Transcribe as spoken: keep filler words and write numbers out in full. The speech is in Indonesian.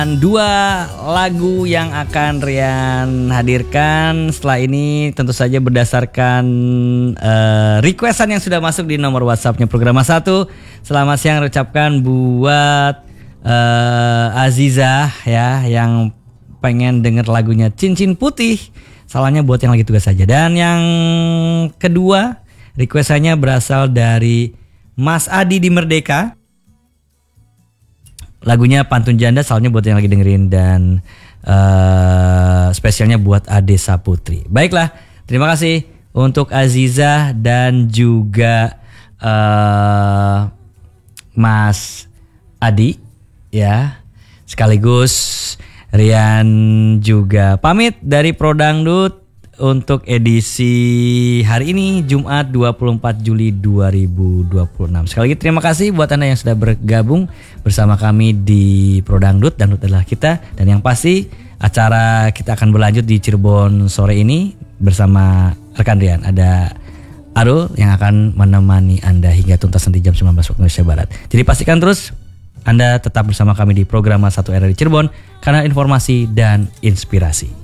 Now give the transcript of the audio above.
Dua lagu yang akan Rian hadirkan setelah ini tentu saja berdasarkan uh, requestan yang sudah masuk di nomor WhatsAppnya Programa satu. Selamat siang ucapkan buat uh, Azizah ya yang pengen denger lagunya Cincin Putih. Salahnya buat yang lagi tugas saja. Dan yang kedua requestannya berasal dari Mas Adi di Merdeka. Lagunya Pantun Janda, soalnya buat yang lagi dengerin dan uh, spesialnya buat Ade Saputri. Baiklah, terima kasih untuk Azizah dan juga uh, Mas Adi ya. Sekaligus Rian juga pamit dari Prodangdut untuk edisi hari ini Jumat dua puluh empat Juli dua ribu dua puluh enam. Sekali lagi terima kasih buat Anda yang sudah bergabung bersama kami di Prodangdut. Dangdut adalah kita. Dan yang pasti acara kita akan berlanjut di Cirebon sore ini bersama rekan Rian. Ada Arul yang akan menemani Anda hingga tuntas nanti jam sembilan belas waktu Indonesia Barat. Jadi pastikan terus Anda tetap bersama kami di Programa satu Era di Cirebon, kanal informasi dan inspirasi.